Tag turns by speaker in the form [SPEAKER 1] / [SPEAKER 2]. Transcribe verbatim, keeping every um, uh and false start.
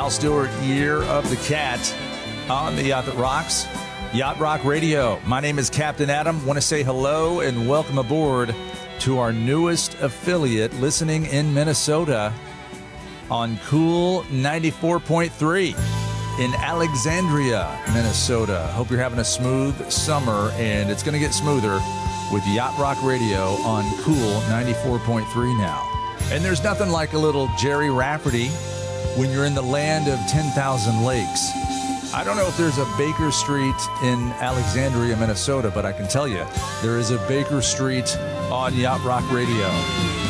[SPEAKER 1] Al Stewart, Year of the Cat, on the Yacht That Rocks, Yacht Rock Radio. My name is Captain Adam. Want to say hello and welcome aboard to our newest affiliate listening in Minnesota on Cool ninety-four point three in Alexandria, Minnesota. Hope you're having a smooth summer, and it's going to get smoother with Yacht Rock Radio on Cool ninety-four point three now. And there's nothing like a little Jerry Rafferty when you're in the land of ten thousand lakes. I don't know if there's a Baker Street in Alexandria, Minnesota, but I can tell you there is a Baker Street on Yacht Rock Radio.